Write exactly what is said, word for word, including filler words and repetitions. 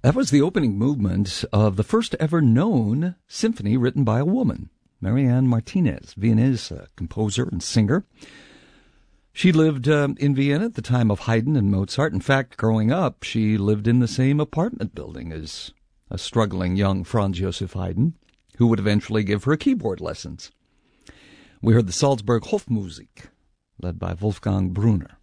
That was the opening movement of the first ever known symphony written by a woman, Marianne Martinez, Viennese uh, composer and singer. She lived uh, in Vienna at the time of Haydn and Mozart. In fact, growing up, she lived in the same apartment building as a struggling young Franz Joseph Haydn, who would eventually give her keyboard lessons. We heard the Salzburg Hofmusik, led by Wolfgang Brunner.